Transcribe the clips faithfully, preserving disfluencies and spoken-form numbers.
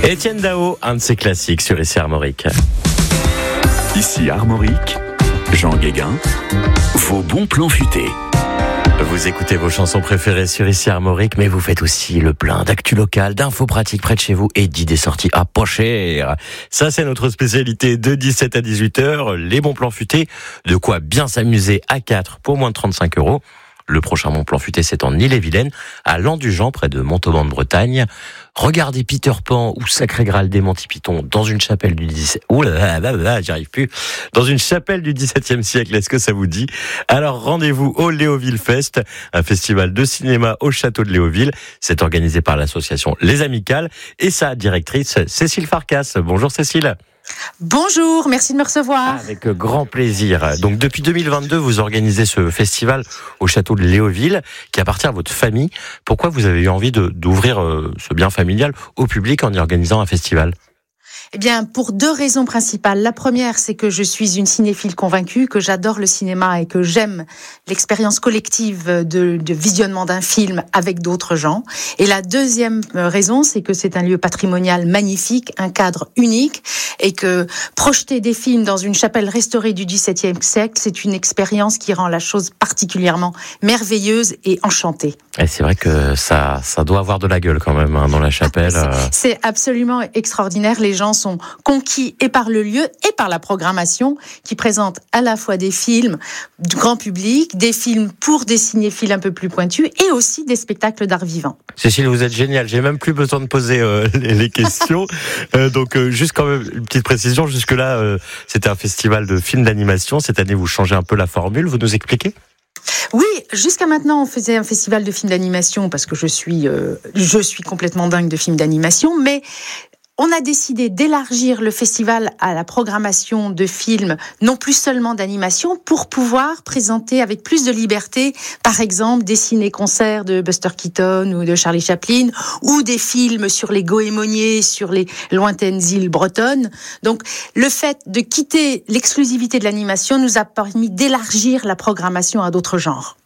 Étienne Dao, un de ses classiques sur Ici Armorique. Ici Armorique, Jean Guéguin, vos bons plans futés. Vous écoutez vos chansons préférées sur Ici Armorique, mais vous faites aussi le plein d'actu locales, d'infos pratiques près de chez vous et d'idées sorties à pas cher. Ça, c'est notre spécialité de dix-sept à dix-huit heures, les bons plans futés. De quoi bien s'amuser à quatre pour moins de trente-cinq euros. Le prochain bon plan futé, c'est en Ille-et-Vilaine, à Landugent, près de Montauban de Bretagne. Regardez Peter Pan ou Sacré Graal des Monty Python dans une chapelle du dix-septième... Ouh là là là, j'y arrive plus. Dans une chapelle du dix-septième siècle, est-ce que ça vous dit? Alors rendez-vous au Léoville Fest, un festival de cinéma au château de Léoville. C'est organisé par l'association Les Amicales et sa directrice Cécile Farkas. Bonjour Cécile. Bonjour, merci de me recevoir. Avec grand plaisir. Donc depuis deux mille vingt-deux, vous organisez ce festival au château de Léoville qui appartient à votre famille. Pourquoi vous avez eu envie de, d'ouvrir ce bien familial au public en y organisant un festival ? Eh bien, pour deux raisons principales. La première, c'est que je suis une cinéphile convaincue, que j'adore le cinéma et que j'aime l'expérience collective de, de visionnement d'un film avec d'autres gens. Et la deuxième raison, c'est que c'est un lieu patrimonial magnifique, un cadre unique, et que projeter des films dans une chapelle restaurée du dix-septième siècle, c'est une expérience qui rend la chose particulièrement merveilleuse et enchantée. Et c'est vrai que ça, ça doit avoir de la gueule quand même hein, dans la chapelle. C'est, c'est absolument extraordinaire. Les gens sont conquis et par le lieu et par la programmation qui présente à la fois des films du grand public, des films pour des cinéphiles un peu plus pointus et aussi des spectacles d'art vivant. Cécile, vous êtes géniale. J'ai même plus besoin de poser euh, les, les questions. euh, donc, euh, juste quand même une petite précision. Jusque-là, euh, c'était un festival de films d'animation. Cette année, vous changez un peu la formule. Vous nous expliquez ? Oui, jusqu'à maintenant, on faisait un festival de films d'animation parce que je suis, euh, je suis complètement dingue de films d'animation, mais on a décidé d'élargir le festival à la programmation de films, non plus seulement d'animation, pour pouvoir présenter avec plus de liberté, par exemple, des ciné-concerts de Buster Keaton ou de Charlie Chaplin, ou des films sur les goémoniers, sur les lointaines îles bretonnes. Donc, le fait de quitter l'exclusivité de l'animation nous a permis d'élargir la programmation à d'autres genres.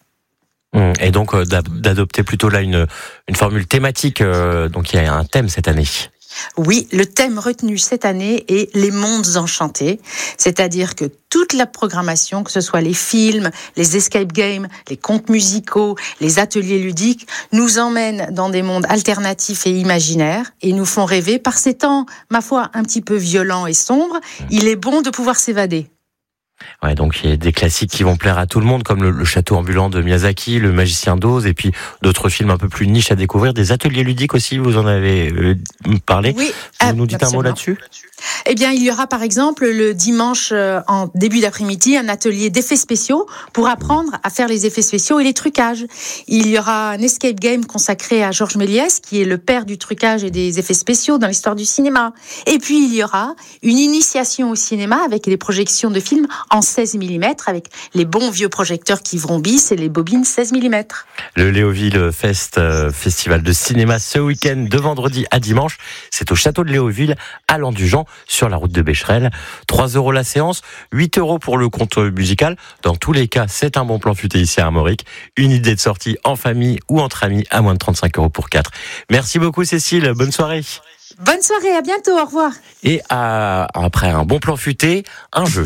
Et donc, euh, d'adopter plutôt là une, une formule thématique. Euh, donc, il y a un thème cette année. Oui, le thème retenu cette année est les mondes enchantés, c'est-à-dire que toute la programmation, que ce soit les films, les escape games, les contes musicaux, les ateliers ludiques, nous emmènent dans des mondes alternatifs et imaginaires et nous font rêver. Par ces temps, ma foi, un petit peu violents et sombres, il est bon de pouvoir s'évader. Ouais, donc il y a des classiques qui vont plaire à tout le monde, comme le, le Château ambulant de Miyazaki, Le Magicien d'Oz, et puis d'autres films un peu plus niches à découvrir, des ateliers ludiques aussi, vous en avez euh, parlé. Oui, vous nous dites absolument. Un mot là-dessus ? Eh bien, il y aura par exemple le dimanche euh, en début d'après-midi un atelier d'effets spéciaux pour apprendre à faire les effets spéciaux et les trucages. Il y aura un escape game consacré à Georges Méliès, qui est le père du trucage et des effets spéciaux dans l'histoire du cinéma. Et puis, il y aura une initiation au cinéma avec les projections de films en seize millimètres avec les bons vieux projecteurs qui vrombissent et les bobines seize millimètres. Le Léoville Fest, euh, festival de cinéma ce week-end de vendredi à dimanche. C'est au château de Léoville à Landugent sur la route de Becherel. trois euros la séance, huit euros pour le compte musical. Dans tous les cas, c'est un bon plan futé ici à Armorique. Une idée de sortie en famille ou entre amis à moins de trente-cinq euros pour quatre. Merci beaucoup Cécile, bonne soirée. Bonne soirée, à bientôt, au revoir. Et à, après un bon plan futé, un jeu.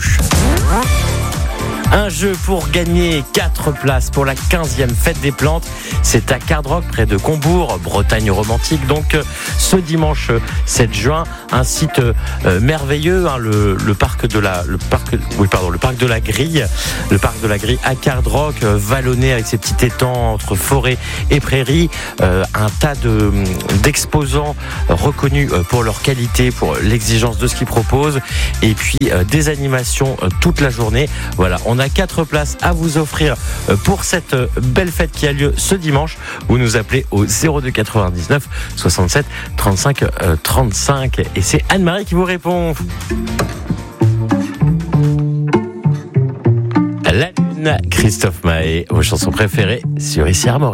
Un jeu pour gagner quatre places pour la quinzième fête des plantes. C'est à Cardrock, près de Combourg, Bretagne romantique. Donc, ce dimanche sept juin, un site euh, merveilleux, hein, le, le parc de la, le parc, oui, pardon, le parc de la Grille, le parc de la Grille à Cardrock, euh, vallonné avec ses petits étangs entre forêt et prairie, euh, un tas de, d'exposants reconnus pour leur qualité, pour l'exigence de ce qu'ils proposent, et puis euh, des animations euh, toute la journée. Voilà, on a quatre places à vous offrir pour cette belle fête qui a lieu ce dimanche. Vous nous appelez au zéro deux quatre-vingt-dix-neuf soixante-sept trente-cinq trente-cinq et c'est Anne-Marie qui vous répond. La Lune, Christophe Maé, vos chansons préférées sur Ici Armorique.